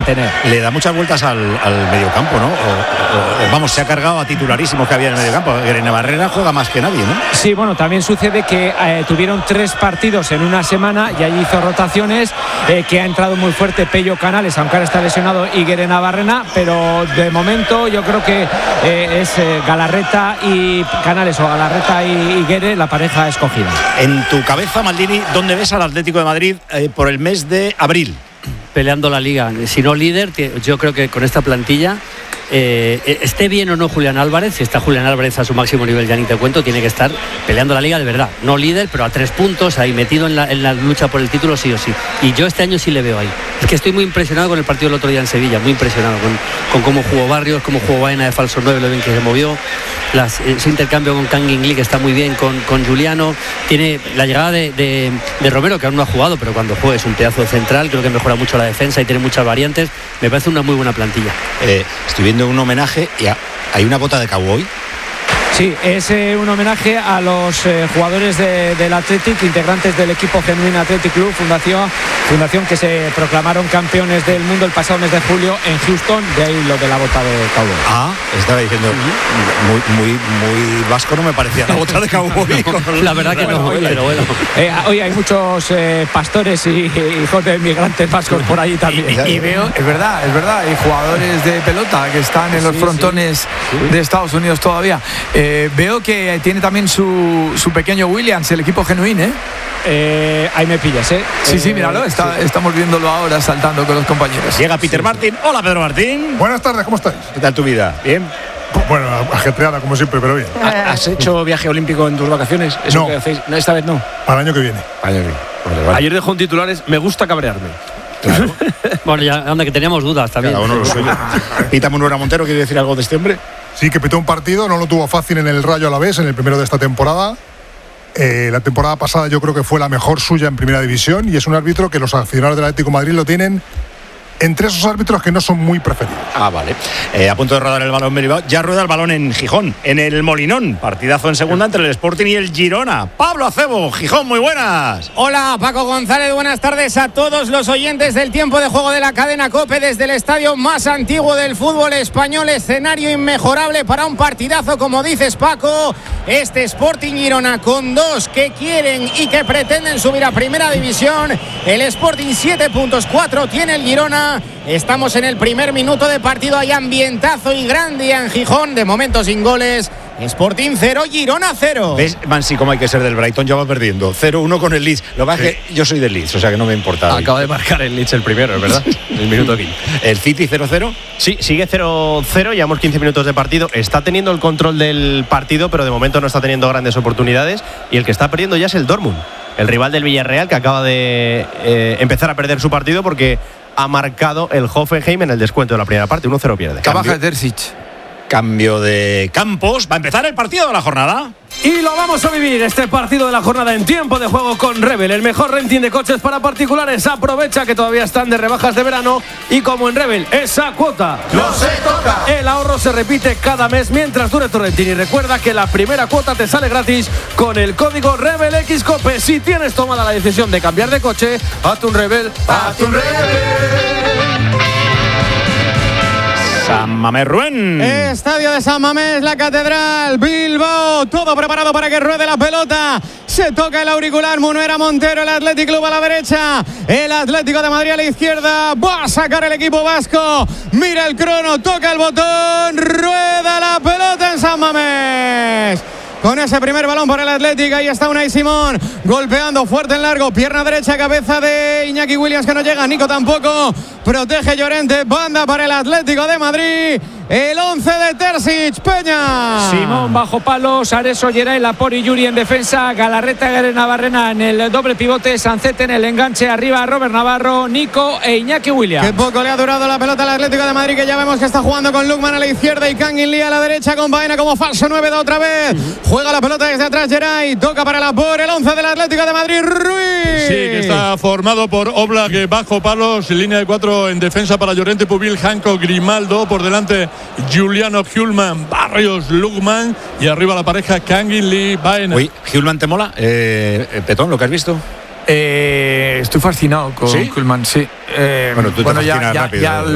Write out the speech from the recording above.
mantener. Le da muchas vueltas al mediocampo, ¿no? O vamos, se ha cargado a titularísimos que había en el mediocampo. Grenabarrena juega más que nadie, ¿no? Sí, bueno, también sucede que tuvieron 3 partidos en una semana y allí hizo rotaciones, que ha entrado muy fuerte Pello Canales, aunque ahora está lesionado, y Grenabarrena, pero de momento yo creo que es Galarreta y Canales, o Galarreta y Guere, la pareja escogida. En tu cabeza, Maldini, ¿dónde ves al Atlético de Madrid por el mes de abril? Peleando la liga, si no líder, yo creo que con esta plantilla, esté bien o no Julián Álvarez, si está Julián Álvarez a su máximo nivel, ya ni te cuento, tiene que estar peleando la liga de verdad, no líder, pero a 3 puntos, ahí metido en la lucha por el título sí o sí, y yo este año sí le veo ahí. Es que estoy muy impresionado con el partido del otro día en Sevilla, muy impresionado con cómo jugó Barrios, cómo jugó Baena de falso 9, lo bien que se movió, su intercambio con Kangin Lee, que está muy bien, con Juliano, tiene la llegada de Romero, que aún no ha jugado, pero cuando juegue es un pedazo de central, creo que mejora mucho la defensa y tiene muchas variantes, me parece una muy buena plantilla. Estoy viendo un homenaje y hay una bota de cowboy. Sí, es un homenaje a los jugadores del Athletic, integrantes del equipo Genuine Athletic Club, fundación que se proclamaron campeones del mundo el pasado mes de julio en Houston, de ahí lo de la bota de cowboy. Estaba diciendo, muy vasco no me parecía la bota de cowboy. La verdad que no, pero bueno. Hoy hay muchos pastores y hijos de migrantes vascos por ahí también. Y veo, es verdad, hay jugadores de pelota que están en los frontones de Estados Unidos todavía. Veo que tiene también su pequeño Williams, el equipo Genuine, ahí me pillas, Sí, míralo, estamos viéndolo ahora saltando con los compañeros. Llega Peter Martín. Hola, Pedro Martín. Buenas tardes, ¿cómo estáis? ¿Qué tal tu vida? ¿Bien? Bueno, ajetreada como siempre, pero bien. ¿Has hecho viaje olímpico en tus vacaciones? ¿Eso No. que hacéis? No, esta vez no. Para el año que viene. Vale. Ayer dejó un titulares, me gusta cabrearme. Claro. Bueno, ya anda, que teníamos dudas también. Cada uno lo suyo. Pita Munuera Montero, ¿quiere decir algo de este hombre? Sí, que pitó un partido, no lo tuvo fácil en el Rayo Alavés, en el primero de esta temporada. La temporada pasada yo creo que fue la mejor suya en Primera División y es un árbitro que los aficionados del Atlético de Madrid lo tienen entre esos árbitros que no son muy preferidos. Vale. A punto de rodar el balón Bilbao. Ya rueda el balón en Gijón, en el Molinón. Partidazo en segunda entre el Sporting y el Girona. Pablo Acebo, Gijón, muy buenas. Hola, Paco González, buenas tardes a todos los oyentes del tiempo de juego de la cadena COPE desde el estadio más antiguo del fútbol español. Escenario inmejorable para un partidazo, como dices, Paco. Este Sporting Girona con 2 que quieren y que pretenden subir a Primera División. El Sporting 7 puntos, 4 tiene el Girona. Estamos en el primer minuto de partido. Hay ambientazo y grande en Gijón. De momento sin goles. Sporting 0, Girona 0. ¿Ves, Mansi, cómo hay que ser del Brighton? Ya va perdiendo 0-1 con el Leeds. Lo que pasa es que yo soy del Leeds, o sea que no me importa. Acaba de marcar el Leeds el primero, es verdad. El minuto 15. ¿El City 0-0? Sí, sigue 0-0, llevamos 15 minutos de partido. Está teniendo el control del partido, pero de momento no está teniendo grandes oportunidades. Y el que está perdiendo ya es el Dortmund, el rival del Villarreal, que acaba de empezar a perder su partido porque ha marcado el Hoffenheim en el descuento de la primera parte. 1-0 pierde. Cabaja Terzic. Cambio de campos. Va a empezar el partido de la jornada. Y lo vamos a vivir, este partido de la jornada en tiempo de juego con Rebel, el mejor renting de coches para particulares. Aprovecha que todavía están de rebajas de verano y como en Rebel, esa cuota ¡no se toca! El ahorro se repite cada mes mientras dure tu renting. Y recuerda que la primera cuota te sale gratis con el código RebelXCOPE. Si tienes tomada la decisión de cambiar de coche, hazte un Rebel, hazte un Rebel. San Mamés Ruén. Estadio de San Mamés, la Catedral, Bilbao, todo preparado para que ruede la pelota. Se toca el auricular, Munuera Montero, el Athletic Club a la derecha, el Atlético de Madrid a la izquierda. Va a sacar el equipo vasco. Mira el crono, toca el botón, rueda la pelota en San Mamés. Con ese primer balón para el Atlético, ahí está Unai Simón, golpeando fuerte en largo, pierna derecha, cabeza de Iñaki Williams que no llega, Nico tampoco, protege Llorente, banda para el Atlético de Madrid, el 11 de Terzic, Peña. Simón bajo palos, Areso, Geray, Lapori, Yuri en defensa, Galarreta, Grenabarrena en el doble pivote, Sancet en el enganche, arriba Robert Navarro, Nico e Iñaki Williams. Qué poco le ha durado la pelota al Atlético de Madrid, que ya vemos que está jugando con Lukman a la izquierda y Kangin Lee a la derecha, con Baena como falso 9 de otra vez. Juega la pelota desde atrás Geray, toca para Lapor, el 11 del Atlético de Madrid, Ruiz. Sí, que está formado por Oblak bajo palos, línea de 4 en defensa para Llorente, Pubil, Hancock, Grimaldo, por delante Juliano, Hjulman, Barrios, Lukman y arriba la pareja Kangin Lee, Baena. Uy, ¿Hjulman te mola? Petón, ¿lo que has visto? Estoy fascinado con Hjulman, sí. Bueno, tú te fascinas rápido.